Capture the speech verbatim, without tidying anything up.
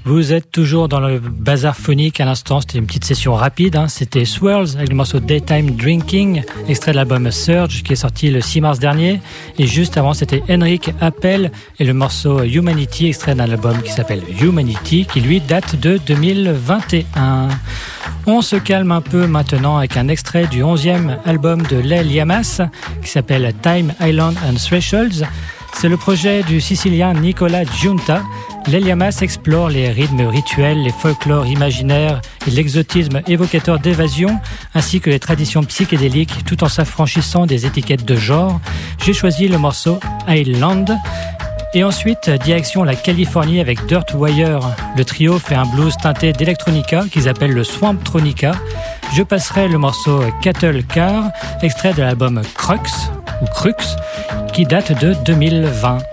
Vous êtes toujours dans le bazar phonique à l'instant, c'était une petite session rapide, hein. C'était Swirls avec le morceau Daytime Drinking, extrait de l'album Surge qui est sorti le six mars dernier, et juste avant c'était Henrik Appel et le morceau Humanity, extrait d'un album qui s'appelle Humanity, qui lui date de deux mille vingt et un. On se calme un peu maintenant avec un extrait du onzième album de Lel Yamas qui s'appelle Time Island and Thresholds. C'est le projet du Sicilien Nicola Giunta. Lel Yamas explore les rythmes rituels, les folklores imaginaires et l'exotisme évocateur d'évasion, ainsi que les traditions psychédéliques, tout en s'affranchissant des étiquettes de genre. J'ai choisi le morceau Island. Et ensuite, direction la Californie avec Dirtwire. Le trio fait un blues teinté d'electronica qu'ils appellent le Swamptronica. Je passerai le morceau Cattle Car, extrait de l'album Crux, ou Crux, qui date de deux mille vingt.